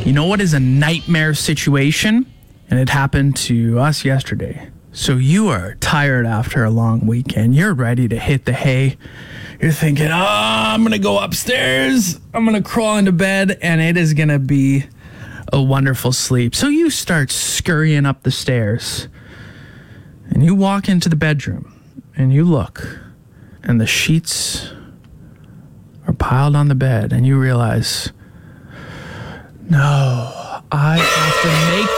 You know what is a nightmare situation? And it happened to us yesterday. So you are tired after a long weekend. You're ready to hit the hay. You're thinking, I'm going to go upstairs. I'm going to crawl into bed, and it is going to be a wonderful sleep. So you start scurrying up the stairs, and you walk into the bedroom, and you look, and the sheets are piled on the bed, and you realize, no, I have to make